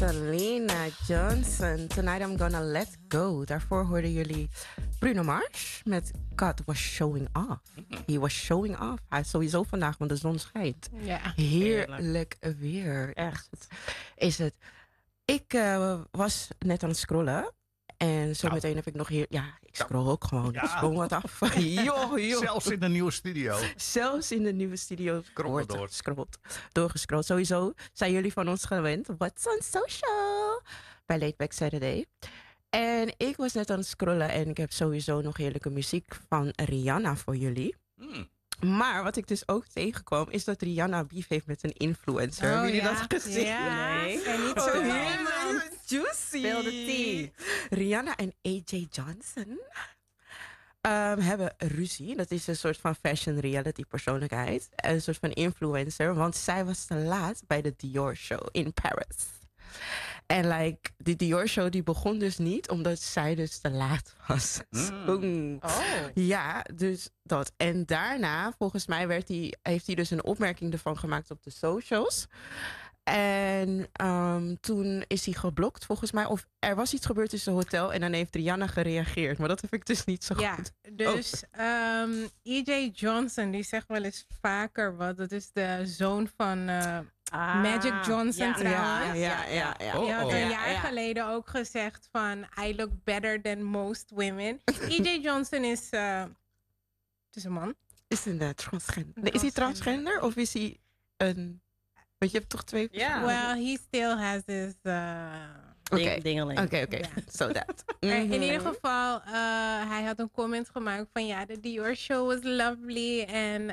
Selena Johnson. Tonight I'm gonna let go. Daarvoor hoorden jullie Bruno Mars met God was showing off. He was showing off. Hij is sowieso vandaag, want de zon schijnt. Ja. Heerlijk weer. Echt. Is het. Ik was net aan het scrollen. En zometeen heb ik nog hier... Ja, ik scroll ook gewoon. Ik scroll wat af. Joh. Zelfs in de nieuwe studio. Zelfs in de nieuwe studio doorgescrolld. Sowieso zijn jullie van ons gewend. What's on social? Bij Late Back Saturday. En ik was net aan het scrollen en ik heb sowieso nog heerlijke muziek van Rihanna voor jullie. Maar wat ik dus ook tegenkwam is dat Rihanna beef heeft met een influencer. Hebben jullie dat gezien? Ja, Nee. en niet zo Juicy. Speel de tea. Rihanna en AJ Johnson hebben ruzie. Dat is een soort van fashion reality persoonlijkheid. Een soort van influencer. Want zij was te laat bij de Dior show in Paris. En die Dior show die begon dus niet omdat zij dus te laat was. Ja, dus dat. En daarna, volgens mij heeft hij dus een opmerking ervan gemaakt op de socials. En toen is hij geblokt, volgens mij. Of er was iets gebeurd in zijn hotel en dan heeft Rihanna gereageerd. Maar dat heb ik dus niet zo goed. Dus E.J. Johnson, die zegt wel eens vaker wat. Dat is de zoon van Magic Johnson trouwens. Ja. Die had een jaar geleden ook gezegd van... I look better than most women. E.J. Johnson is een man. Is hij transgender? Nee, is hij transgender of is hij een... Want je hebt toch twee... Well, he still has his... Dingeling. Oké. So that. In ieder geval, hij had een comment gemaakt van... Ja, de Dior show was lovely. And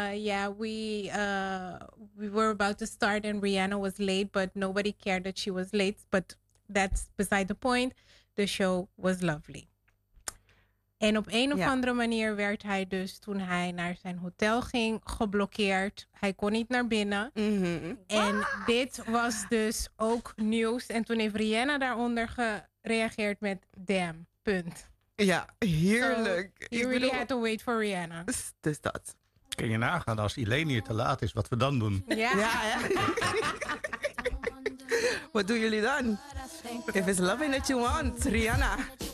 we were about to start and Rihanna was late. But nobody cared that she was late. But that's beside the point. The show was lovely. En op een of andere manier werd hij dus, toen hij naar zijn hotel ging, geblokkeerd. Hij kon niet naar binnen. En dit was dus ook nieuws. En toen heeft Rihanna daaronder gereageerd met damn, punt. Ja, heerlijk. So, you really had to wait for Rihanna. Dus dat. Kun je nagaan als Elaine hier te laat is, wat we dan doen? Ja. Wat doen jullie dan? If it's loving that you want, Rihanna.